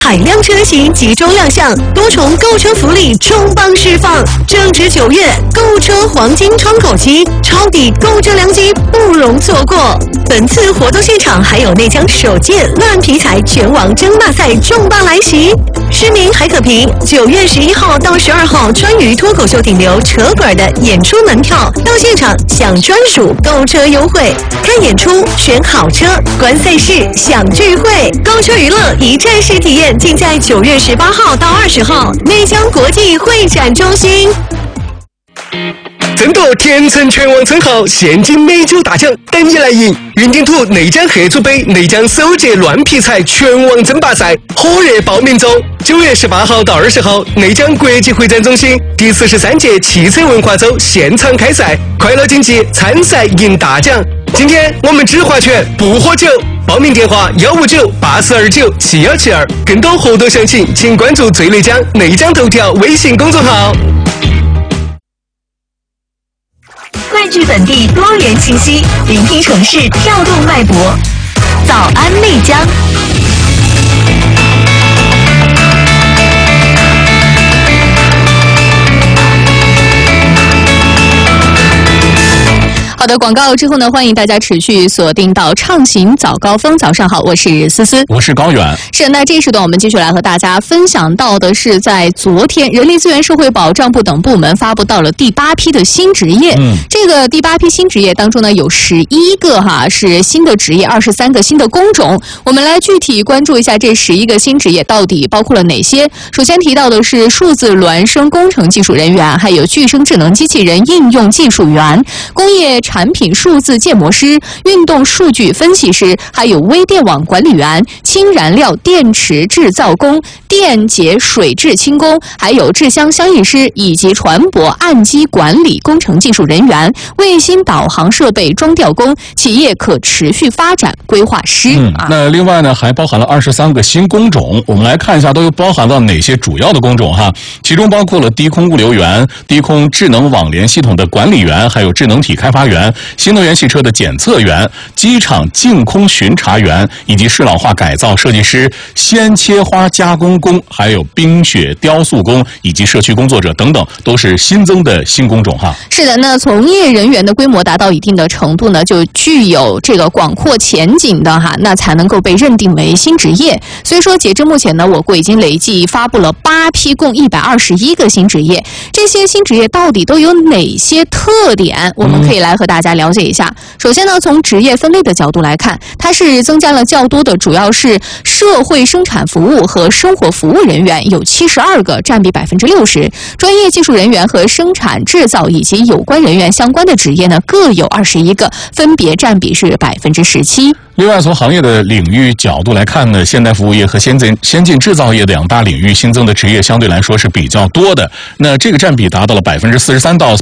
海量车型集中亮相，多重购车福利重磅释放。正值9月，购车黄金窗口期，抄底购车良机不容错过。本次活动现场还有内江首届乱皮财拳王争霸赛重磅来袭，市民还可凭9月11号到12号川渝脱口秀顶流扯滚的演出门票，到现场享专属购车优惠。看演出，选好车，观赛事，享聚会，购车娱乐一站式体验，尽在9月18号到20号内江国际会展中心。 争夺天成拳王称号，现金美酒大奖等你来赢！云顶土内江黑猪杯内江首届乱皮财拳王争霸赛火热报名中，9月18号到20号内江国际会展中心第43届汽车文化周现场开赛，快乐竞技，参赛赢大奖！今天我们只划拳不喝酒，报名电话159-8229-7172，更多活动详情请关注最内江内江头条微信公众号。 汇聚本地多元信息，聆听城市跳动脉搏。早安内江。好的，广告之后呢，欢迎大家持续锁定到畅行早高峰。早上好，我是思思， 我是高远。 是，那这一时段我们继续来和大家分享到的是，在昨天，人力资源社会保障部等部门发布到了第8批的新职业。这个第8批新职业当中呢，有11个是新的职业，23个新的工种。我们来具体关注一下这11个新职业到底包括了哪些。首先提到的是数字孪生工程技术人员，还有具声智能机器人应用技术员、工业产品数字建模师、运动数据分析师，还有微电网管理员、氢燃料电池制造工、电解水质轻工，还有制香相应师，以及船舶岸基管理工程技术人员、卫星导航设备装调工、企业可持续发展规划师。 那另外呢，还包含了23个新工种，我们来看一下都有包含了哪些主要的工种哈。其中包括了低空物流员、低空智能网联系统的管理员，还有智能体开发员、新能源汽车的检测员、机场净空巡查员，以及适老化改造设计师、鲜切花加工工，还有冰雪雕塑工以及社区工作者等等，都是新增的新工种哈。 是的，那从业人员的规模达到一定的程度呢，就具有这个广阔前景的那才能够被认定为新职业。所以说，截至目前呢，我国已经累计发布了8批，共121个新职业。这些新职业到底都有哪些特点？我们可以来和大家了解一下。首先呢，从职业分类的角度来看，它是增加了较多的，主要是社会生产服务和生活服务人员，有72个，占比60%。专业技术人员和生产制造以及有关人员相关的职业呢，各有21个，分别占比是17%。 另外，从行业的领域角度来看呢，现代服务业和先进制造业2大领域新增的职业相对来说是比较多的。那这个占比达到了43%到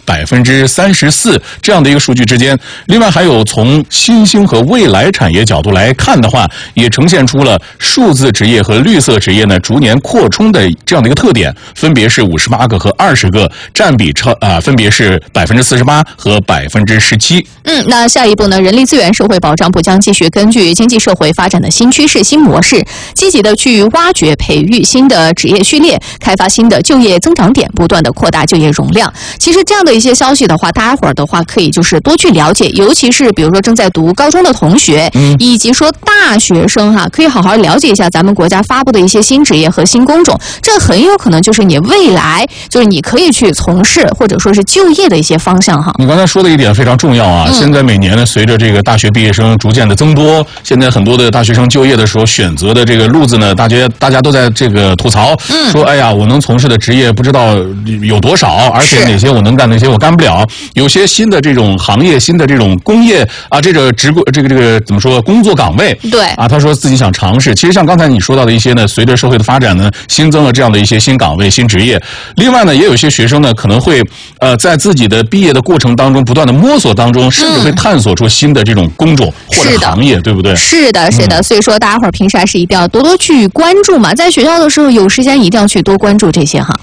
34%这样的一个数据之间。另外，还有从新兴和未来产业角度来看的话，也呈现出了数字职业和绿色职业呢逐年扩充的这样的一个特点，分别是58个和20个，占比分别是48%和17%。 那下一步呢，人力资源社会保障部将继续根据经济社会发展的新趋势、新模式，积极的去挖掘、培育新的职业序列，开发新的就业增长点，不断的扩大就业容量。其实这样的一些消息的话，大家伙儿的话可以就是多去了解，尤其是比如说正在读高中的同学，以及说大学生可以好好了解一下咱们国家发布的一些新职业和新工种，这很有可能就是你未来就是你可以去从事或者说是就业的一些方向哈。 你刚才说的一点非常重要啊，现在每年呢，随着这个大学毕业生逐渐的增多，现在很多的大学生就业的时候选择的这个路子呢，大家都在这个吐槽，说哎呀，我能从事的职业不知道有多少，而且哪些我能干，哪些我干不了。有些新的这种行业、新的这种工业这个怎么说工作岗位， 对他说自己想尝试。其实像刚才你说到的一些呢，随着社会的发展呢，新增了这样的一些新岗位、新职业。另外呢，也有一些学生呢，可能会在自己的毕业的过程当中，不断的摸索当中，甚至会探索出新的这种工种或者行业，对不对？ 是的，所以说大家伙儿平时还是一定要多多去关注嘛，在学校的时候有时间一定要去多关注这些哈。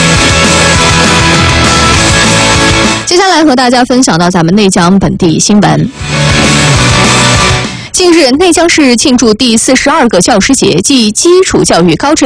接下来和大家分享到咱们内江本地新闻。近日，内江市庆祝第42个教师节暨基础教育高质